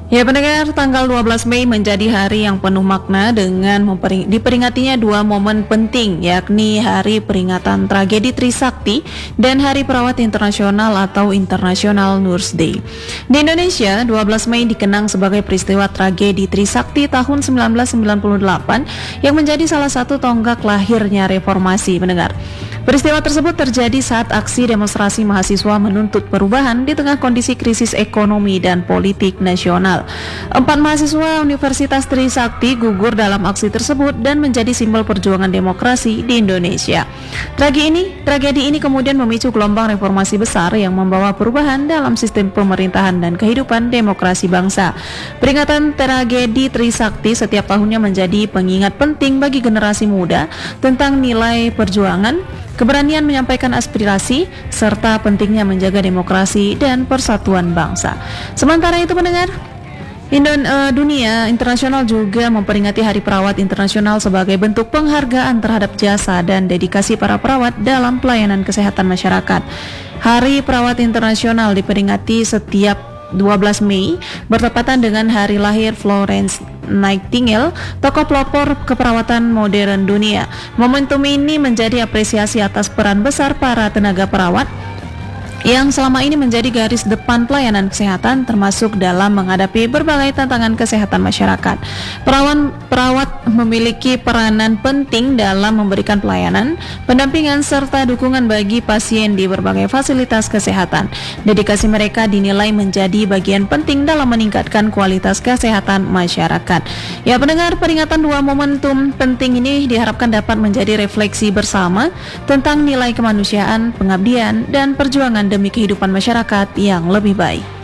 Ya pendengar, tanggal 12 Mei menjadi hari yang penuh makna dengan diperingatinya dua momen penting, yakni Hari Peringatan Tragedi Trisakti dan Hari Perawat Internasional atau International Nurse Day. Di Indonesia, 12 Mei dikenang sebagai peristiwa tragedi Trisakti tahun 1998 yang menjadi salah satu tonggak lahirnya reformasi, pendengar. Peristiwa tersebut terjadi saat aksi demonstrasi mahasiswa menuntut perubahan di tengah kondisi krisis ekonomi dan politik nasional. 4 mahasiswa Universitas Trisakti gugur dalam aksi tersebut dan menjadi simbol perjuangan demokrasi di Indonesia. Tragedi ini kemudian memicu gelombang reformasi besar yang membawa perubahan dalam sistem pemerintahan dan kehidupan demokrasi bangsa. Peringatan tragedi Trisakti setiap tahunnya menjadi pengingat penting bagi generasi muda tentang nilai perjuangan, keberanian menyampaikan aspirasi, serta pentingnya menjaga demokrasi dan persatuan bangsa. Sementara itu pendengar, dunia internasional juga memperingati Hari Perawat Internasional sebagai bentuk penghargaan terhadap jasa dan dedikasi para perawat dalam pelayanan kesehatan masyarakat. Hari Perawat Internasional diperingati setiap 12 Mei bertepatan dengan hari lahir Florence Nightingale, tokoh pelopor keperawatan modern dunia. Momentum ini menjadi apresiasi atas peran besar para tenaga perawat yang selama ini menjadi garis depan pelayanan kesehatan, termasuk dalam menghadapi berbagai tantangan kesehatan masyarakat. Perawat memiliki peranan penting dalam memberikan pelayanan, pendampingan, serta dukungan bagi pasien di berbagai fasilitas kesehatan. Dedikasi mereka dinilai menjadi bagian penting dalam meningkatkan kualitas kesehatan masyarakat. Ya pendengar, peringatan dua momentum penting ini diharapkan dapat menjadi refleksi bersama tentang nilai kemanusiaan, pengabdian, dan perjuangan demi kehidupan masyarakat yang lebih baik.